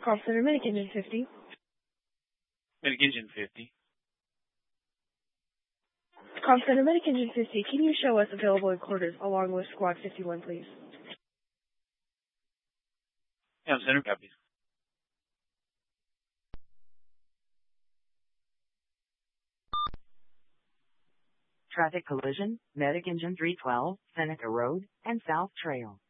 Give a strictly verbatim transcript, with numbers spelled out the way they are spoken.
Call Center Medic Engine fifty. Medic Engine fifty. Call Center Medic Engine fifty. Can you show us available quarters along with Squad fifty-one, please? Yeah, Center copies. Traffic collision, Medic Engine three twelve, Seneca Road and South Trail.